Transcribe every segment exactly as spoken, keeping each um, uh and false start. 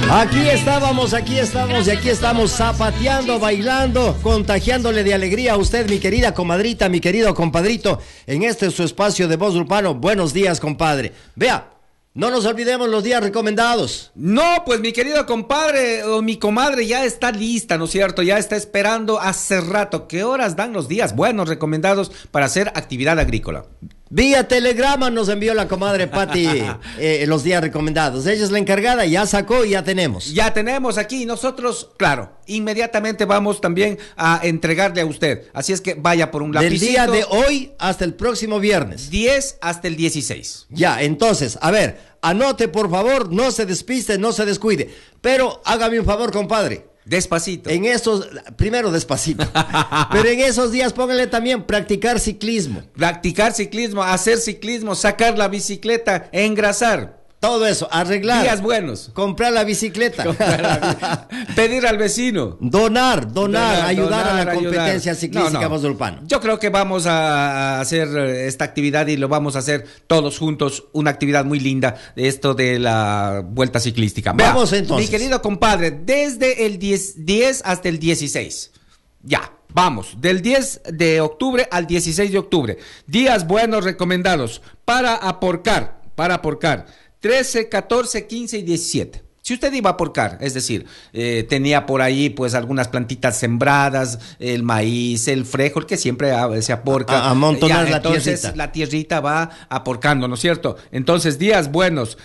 Aquí estábamos, aquí estamos y aquí estamos zapateando, bailando, contagiándole de alegría a usted, mi querida comadrita, mi querido compadrito, en este su espacio de Voz Urbano. Buenos días, compadre. Vea, no nos olvidemos los días recomendados. No, pues mi querido compadre o mi comadre ya está lista, ¿no es cierto? Ya está esperando hace rato. ¿Qué horas dan los días buenos recomendados para hacer actividad agrícola? Vía telegrama nos envió la comadre Pati eh, los días recomendados. Ella es la encargada, ya sacó y ya tenemos. Ya tenemos aquí nosotros, claro, inmediatamente vamos también a entregarle a usted. Así es que vaya por un lapicito. Del día de hoy hasta el próximo viernes. diez hasta el dieciséis. Ya, entonces, a ver, anote por favor, no se despiste, no se descuide. Pero hágame un favor, compadre. Despacito. En esos, primero despacito, pero en esos días póngale también practicar ciclismo. Practicar ciclismo, hacer ciclismo, sacar la bicicleta, engrasar. Todo eso, arreglar. Días buenos. Comprar la bicicleta. Comprar la bici- Pedir al vecino. Donar, donar, donar ayudar donar, a la competencia ayudar. ciclística No, no. Voz Urbano. Yo creo que vamos a hacer esta actividad y lo vamos a hacer todos juntos, una actividad muy linda, esto de la vuelta ciclística. Vea, Vamos entonces. mi querido compadre, desde el diez, diez hasta el dieciséis. Ya. Vamos, del diez de octubre al dieciséis de octubre. Días buenos recomendados para aporcar, para aporcar. trece, catorce, quince y diecisiete. Si usted iba a aporcar, es decir, eh, tenía por ahí pues algunas plantitas sembradas, el maíz, el frijol, que siempre a, se aporca. A, a amontonar ya, la entonces, tierrita. la tierrita va aporcando, ¿no es cierto? Entonces, días buenos,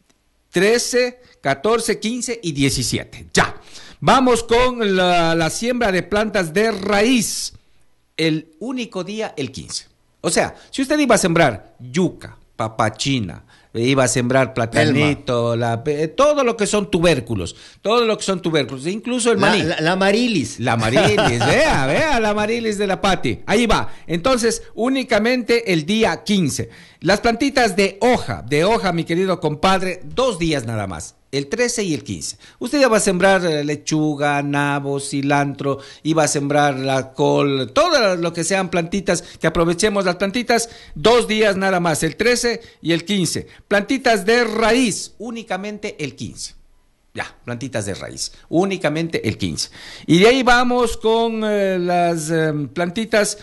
trece, catorce, quince y diecisiete. Ya. Vamos con la, la siembra de plantas de raíz. El único día, el quince. O sea, si usted iba a sembrar yuca, papachina, iba a sembrar platanito, la, eh, todo lo que son tubérculos, todo lo que son tubérculos, incluso el maní. La, la, la marilis. La marilis, vea, vea la marilis de la Pati. Ahí va. Entonces, únicamente el día quince. Las plantitas de hoja, de hoja, mi querido compadre, dos días nada más. El trece y el quince. Usted ya va a sembrar eh, lechuga, nabo, cilantro, iba a sembrar la col, todo lo que sean plantitas, que aprovechemos las plantitas, dos días nada más, el trece y el quince. Plantitas de raíz, únicamente el quince. Ya, plantitas de raíz, únicamente el quince. Y de ahí vamos con eh, las eh, plantitas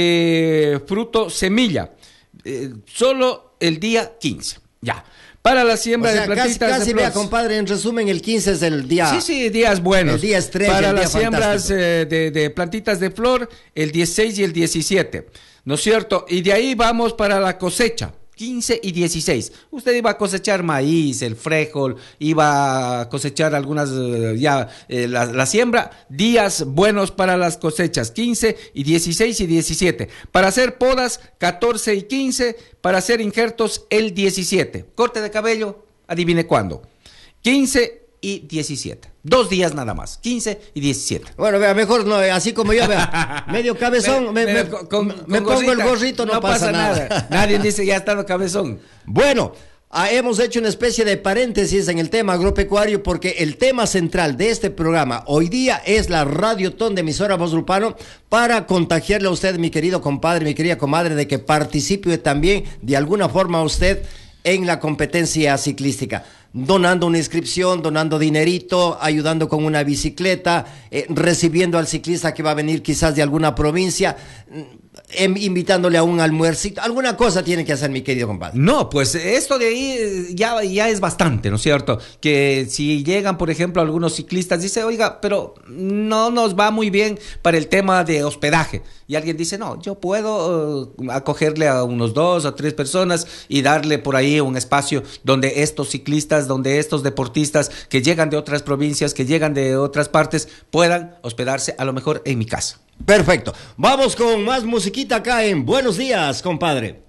de fruto semilla, eh, solo el día quince. Ya. Para la siembra O sea, de plantitas casi, casi de vea, flores. compadre, en resumen, el quince es el día. Sí, sí, días buenos. El día estrella, Para el día las siembras fantástico. eh, de, de plantitas de flor, el dieciséis y el diecisiete. ¿No es cierto? Y de ahí vamos para la cosecha. quince y dieciséis. Usted iba a cosechar maíz, el frijol, iba a cosechar algunas, eh, ya, eh, la, la siembra, días buenos para las cosechas, quince y dieciséis y diecisiete. Para hacer podas, catorce y quince, para hacer injertos, el diecisiete. Corte de cabello, adivine cuándo. quince y diecisiete. Dos días nada más, quince y diecisiete. Bueno, vea, mejor no, así como yo, vea, medio cabezón, me, me, me, con, con, me con pongo el gorrita, gorrito, no, no pasa, pasa nada. nada. Nadie dice ya está cabezón. Bueno, ah, hemos hecho una especie de paréntesis en el tema agropecuario porque el tema central de este programa hoy día es la Radiotón de emisora Voz Urbano para contagiarle a usted, mi querido compadre, mi querida comadre, de que participe también de alguna forma usted en la competencia ciclística, donando una inscripción, donando dinerito, ayudando con una bicicleta, eh, recibiendo al ciclista que va a venir quizás de alguna provincia, eh, invitándole a un almuercito, alguna cosa tiene que hacer, mi querido compadre. No, pues esto de ahí ya, ya es bastante, ¿no es cierto? Que si llegan, por ejemplo, algunos ciclistas, dice, oiga, pero no nos va muy bien para el tema de hospedaje. Y alguien dice, no, yo puedo uh, acogerle a unos dos o tres personas y darle por ahí un espacio donde estos ciclistas, donde estos deportistas que llegan de otras provincias, que llegan de otras partes, puedan hospedarse a lo mejor en mi casa. Perfecto. Vamos con más musiquita acá en Buenos Días, compadre.